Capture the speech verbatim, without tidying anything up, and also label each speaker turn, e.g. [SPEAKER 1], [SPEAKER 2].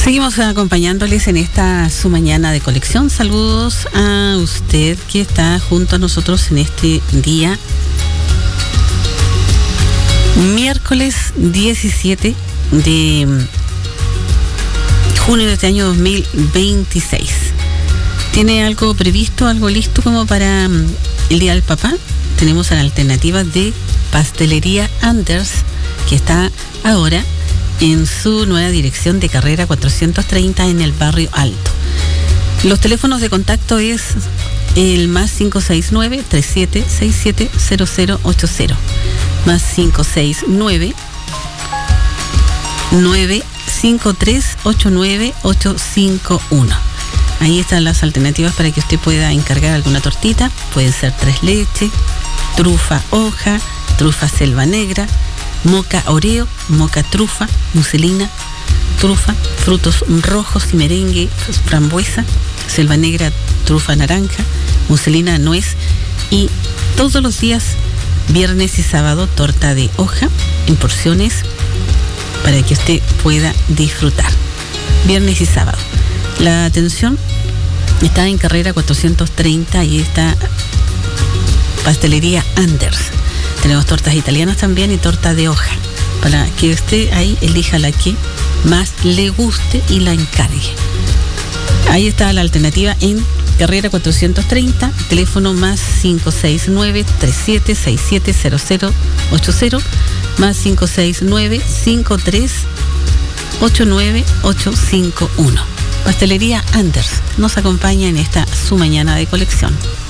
[SPEAKER 1] Seguimos acompañándoles en esta su mañana de colección. Saludos a usted que está junto a nosotros en este día, miércoles diecisiete de junio de este año dos mil veintiséis. ¿Tiene algo previsto, algo listo como para el Día del Papá? Tenemos la alternativa de Pastelería Anders, que está ahora en su nueva dirección de carrera cuatrocientos treinta en el barrio Alto. Los teléfonos de contacto es el más cinco seis nueve, tres siete seis siete, cero cero ocho cero, más cinco seis nueve, nueve cinco tres ocho nueve ocho cinco uno. Ahí están las alternativas para que usted pueda encargar alguna tortita. Pueden ser tres leches, trufa hoja, trufa selva negra, moca oreo, moca trufa, muselina, trufa, frutos rojos y merengue, frambuesa, selva negra, trufa naranja, muselina nuez, y todos los días, viernes y sábado, torta de hoja en porciones para que usted pueda disfrutar. Viernes y sábado. La atención está en carrera cuatrocientos treinta y está Pastelería Anders. Tenemos tortas italianas también y torta de hoja, para que usted ahí elija la que más le guste y la encargue. Ahí está la alternativa en carrera cuatrocientos treinta, teléfono más cinco seis nueve, tres siete seis siete, cero cero ocho cero, más cinco seis nueve, cinco tres ocho nueve ocho cinco uno. Pastelería Anders nos acompaña en esta su mañana de colección.